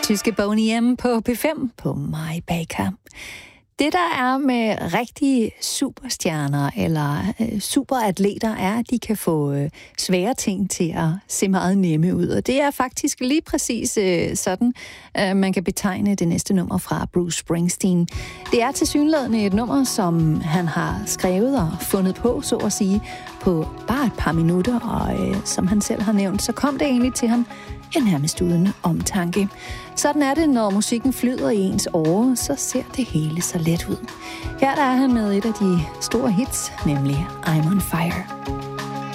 tyske Boney M på P5 på My Baker. Det, der er med rigtige superstjerner eller superatleter, er, at de kan få svære ting til at se meget nemme ud. Og det er faktisk lige præcis sådan, man kan betegne det næste nummer fra Bruce Springsteen. Det er tilsyneladende et nummer, som han har skrevet og fundet på, så at sige, på bare et par minutter. Og som han selv har nævnt, så kom det egentlig til ham nærmest uden omtanke. Sådan er det, når musikken flyder i ens åre, så ser det hele så let ud. Her der er han med et af de store hits, nemlig I'm on Fire.